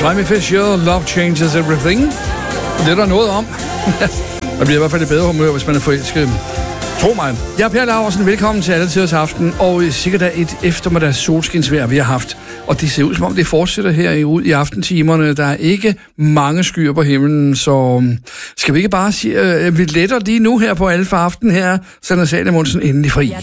Climby Fisher, Love Changes Everything. Det er der noget om. Man bliver i hvert fald i bedre humør, hvis man er forelsket. Tro mig. Jeg er Per Laursen. Velkommen til Alle Tiders Aften. Og sikkert er et eftermiddags solskinsvejr, vi har haft. Og det ser ud, som om det fortsætter her ud i aftentimerne. Der er ikke mange skyer på himlen, så skal vi ikke bare sige, at vi letter lige nu her på Alle for Aften her, Sanne Salomonsen endelig fri. Ja,